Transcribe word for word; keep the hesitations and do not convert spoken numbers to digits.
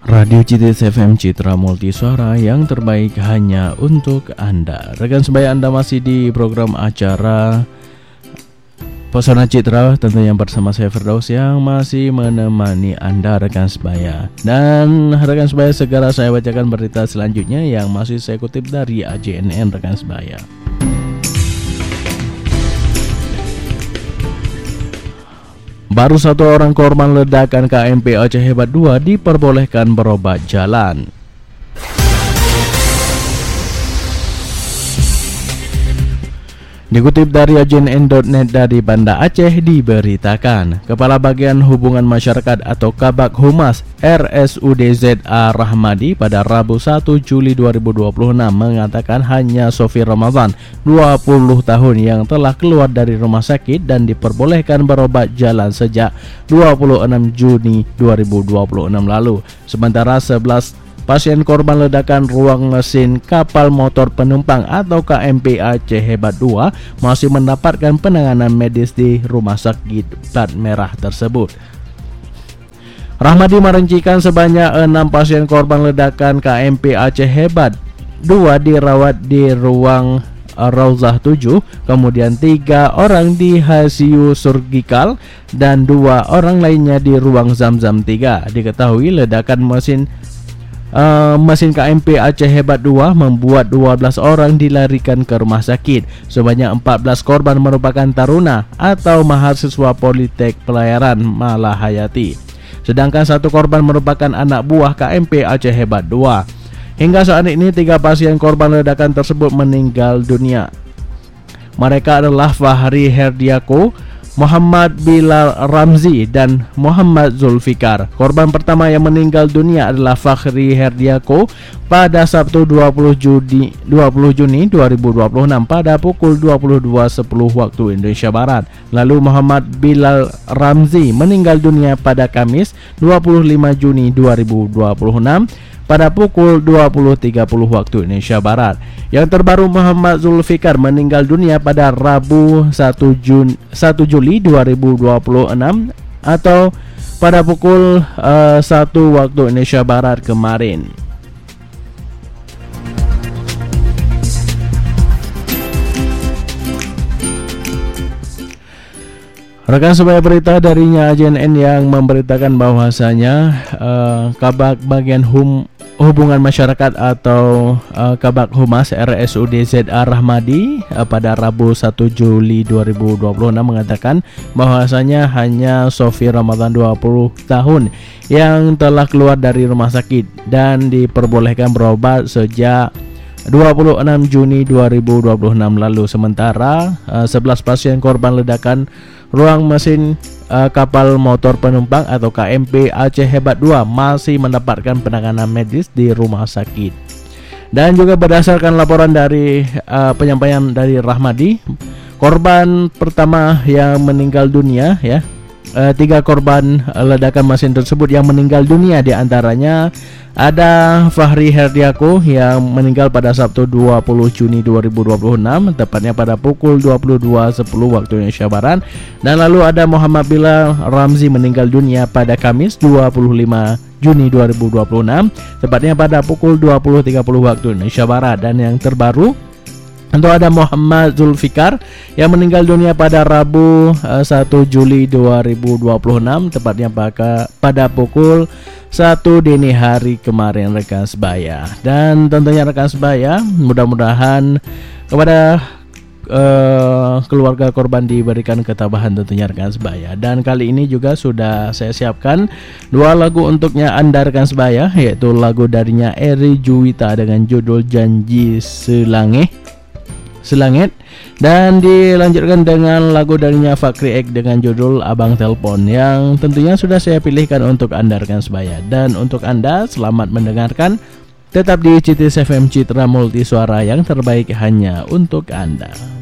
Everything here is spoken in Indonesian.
Radio C T S F M Citra Multisuara yang terbaik hanya untuk Anda. Rekan sebaya, Anda masih di program acara Pesona Citra, tentunya bersama saya Firdaus yang masih menemani Anda rekan sebaya. Dan rekan sebaya, segera saya bacakan berita selanjutnya yang masih saya kutip dari A J N N rekan sebaya. Baru satu orang korban ledakan K M P Aceh Hebat dua diperbolehkan berobat jalan. Dikutip dari A J N N titik net dari Banda Aceh diberitakan, Kepala Bagian Hubungan Masyarakat atau Kabak Humas R S U D Z A Rahmadi pada Rabu satu Juli dua ribu dua puluh enam mengatakan hanya Sofi Ramadan dua puluh tahun yang telah keluar dari rumah sakit dan diperbolehkan berobat jalan sejak dua puluh enam Juni dua ribu dua puluh enam lalu. Sementara sebelas pasien korban ledakan ruang mesin kapal motor penumpang atau K M P Aceh Hebat dua masih mendapatkan penanganan medis di rumah sakit plat merah tersebut. Rahmadi merincikan sebanyak enam pasien korban ledakan K M P Aceh Hebat dua dirawat di ruang Rauzah tujuh, kemudian tiga orang di H C U surgikal dan dua orang lainnya di ruang Zamzam tiga. Diketahui ledakan mesin Uh, mesin K M P Aceh Hebat dua membuat dua belas orang dilarikan ke rumah sakit. Sebanyak empat belas korban merupakan taruna atau mahasiswa Politek Pelayaran Malahayati. Sedangkan satu korban merupakan anak buah K M P Aceh Hebat dua. Hingga saat ini tiga pasien korban ledakan tersebut meninggal dunia. Mereka adalah Fahri Herdiako, Muhammad Bilal Ramzi dan Muhammad Zulfikar. Korban pertama yang meninggal dunia adalah Fakhri Herdiako pada Sabtu dua puluh Juni dua ribu dua puluh enam pada pukul dua puluh dua sepuluh waktu Indonesia Barat. Lalu Muhammad Bilal Ramzi meninggal dunia pada Kamis dua puluh lima Juni dua ribu dua puluh enam pada pukul dua puluh tiga puluh waktu Indonesia Barat. Yang terbaru Muhammad Zulfikar meninggal dunia pada Rabu satu Juli dua ribu dua puluh enam atau pada pukul uh, satu waktu Indonesia Barat kemarin. Rekan sebaya, berita darinya A J N N yang memberitakan bahwasanya uh, Kabak Bagian Hum Hubungan Masyarakat atau uh, Kabak Humas R S U D Z A Rahmadi uh, pada Rabu satu Juli dua ribu dua puluh enam mengatakan bahwasanya hanya Sofi Ramadan dua puluh tahun yang telah keluar dari rumah sakit dan diperbolehkan berobat sejak dua puluh enam Juni dua ribu dua puluh enam lalu. Sementara uh, sebelas pasien korban ledakan ruang mesin uh, kapal motor penumpang atau K M P Aceh Hebat dua masih mendapatkan penanganan medis di rumah sakit. Dan juga berdasarkan laporan dari uh, penyampaian dari Rahmadi, korban pertama yang meninggal dunia ya, uh, tiga korban ledakan mesin tersebut yang meninggal dunia diantaranya ada Fahri Herdiako yang meninggal pada Sabtu dua puluh Juni dua ribu dua puluh enam tepatnya pada pukul dua puluh dua sepuluh waktu Indonesia Barat. Dan lalu ada Muhammad Bilal Ramzi meninggal dunia pada Kamis dua puluh lima Juni dua ribu dua puluh enam tepatnya pada pukul dua puluh tiga puluh waktu Indonesia Barat. Dan yang terbaru untuk ada Muhammad Zulfikar yang meninggal dunia pada Rabu uh, satu Juli dua ribu dua puluh enam tepatnya pada, pada pukul satu dini hari kemarin rekan sebaya. Dan tentunya rekan sebaya, mudah-mudahan kepada uh, keluarga korban diberikan ketabahan tentunya rekan sebaya. Dan kali ini juga sudah saya siapkan dua lagu untuknya Anda rekan sebaya, yaitu lagu darinya Eri Juwita dengan judul Janji Selangeh Selangit, dan dilanjutkan dengan lagu darinya Fakri Ek dengan judul Abang Telpon yang tentunya sudah saya pilihkan untuk Anda rekan sebaya. Dan untuk Anda, selamat mendengarkan, tetap di C T S F M Citra Multisuara yang terbaik hanya untuk Anda.